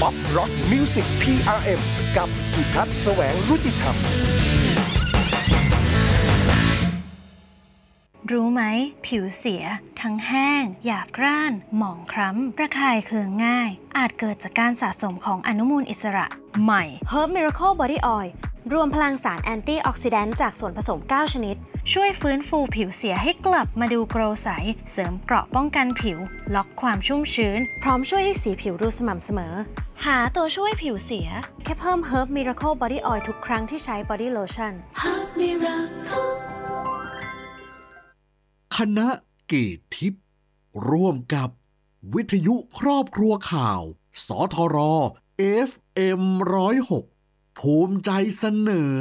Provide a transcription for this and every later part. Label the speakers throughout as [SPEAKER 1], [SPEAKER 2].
[SPEAKER 1] Pop Rock Music PRM กับสุทัศน์แสวงรุจิธรรม
[SPEAKER 2] รู้ไหมผิวเสียทั้งแห้งหยาบกร้านหมองคล้ำระคายเคืองง่ายอาจเกิดจากการสะสมของอนุมูลอิสระใหม่
[SPEAKER 3] Herb Miracle Body Oil รวมพลังสารแอนตี้ออกซิแดนต์จากส่วนผสม 9 ชนิด
[SPEAKER 2] ช่วยฟื้นฟูผิวเสียให้กลับมาดูโกลว์ใสเสริมเกราะป้องกันผิวล็อกความชุ่มชื้น
[SPEAKER 3] พร้อมช่วยให้สีผิวดูสม่ำเสมอ
[SPEAKER 2] หาตัวช่วยผิวเสีย
[SPEAKER 3] แค่เพิ่ม Herb Miracle Body Oil ทุกครั้งที่ใช้ Body Lotion
[SPEAKER 4] Herb Miracle
[SPEAKER 5] คณะเกตทิพย์ร่วมกับวิทยุครอบครัวข่าวสทร FM 106ภูมิใจเสนอ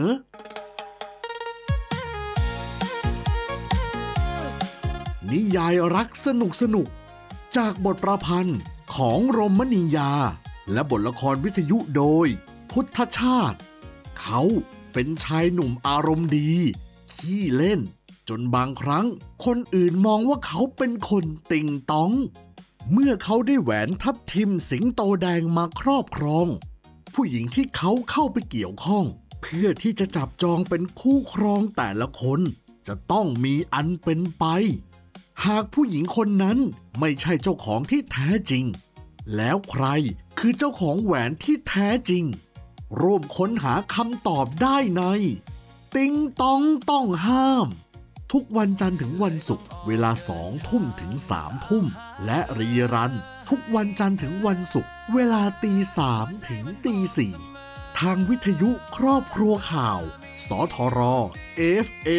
[SPEAKER 5] นิยายรักสนุกจากบทประพันธ์ของรมณียาและบทละครวิทยุโดยพุทธชาติเขาเป็นชายหนุ่มอารมณ์ดีขี้เล่นจนบางครั้งคนอื่นมองว่าเขาเป็นคนติ่งต้อง เมื่อเขาได้แหวนทับทิมสิงโตแดงมาครอบครองผู้หญิงที่เขาเข้าไปเกี่ยวข้องเพื่อที่จะจับจองเป็นคู่ครองแต่ละคนจะต้องมีอันเป็นไปหากผู้หญิงคนนั้นไม่ใช่เจ้าของที่แท้จริงแล้วใครคือเจ้าของแหวนที่แท้จริงร่วมค้นหาคำตอบได้ในติ๊งต้องต้องห้ามทุกวันจันทร์ถึงวันศุกร์เวลา 20:00 น. ถึง 3:00 น. และรีรันทุกวันจันทร์ถึงวันศุกร์เวลา 3:00 น. ถึง 4:00 น. ทางวิทยุครอบครัวข่าวสทร FM